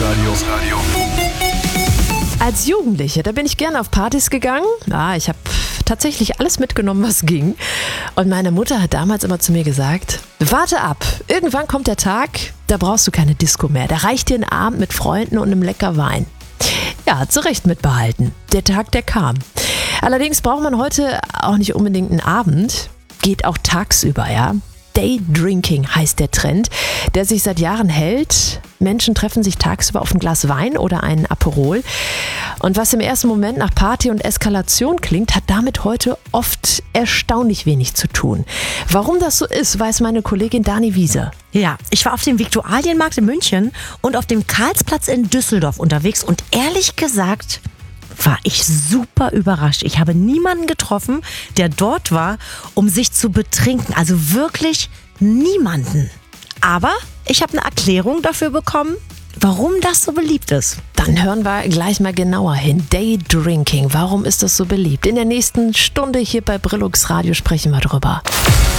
Als Jugendliche, da bin ich gerne auf Partys gegangen. Ja, ich habe tatsächlich alles mitgenommen, was ging. Und meine Mutter hat damals immer zu mir gesagt, warte ab, irgendwann kommt der Tag, da brauchst du keine Disco mehr. Da reicht dir ein Abend mit Freunden und einem lecker Wein. Ja, hat sie recht mitbehalten. Der Tag, der kam. Allerdings braucht man heute auch nicht unbedingt einen Abend. Geht auch tagsüber, ja. Daydrinking heißt der Trend, der sich seit Jahren hält. Menschen treffen sich tagsüber auf ein Glas Wein oder einen Aperol. Und was im ersten Moment nach Party und Eskalation klingt, hat damit heute oft erstaunlich wenig zu tun. Warum das so ist, weiß meine Kollegin Dani Wieser. Ja, ich war auf dem Viktualienmarkt in München und auf dem Karlsplatz in Düsseldorf unterwegs und ehrlich gesagt war ich super überrascht. Ich habe niemanden getroffen, der dort war, um sich zu betrinken. Also wirklich niemanden. Aber ich habe eine Erklärung dafür bekommen, warum das so beliebt ist. Dann hören wir gleich mal genauer hin. Daydrinking, warum ist das so beliebt? In der nächsten Stunde hier bei Brillux Radio sprechen wir drüber.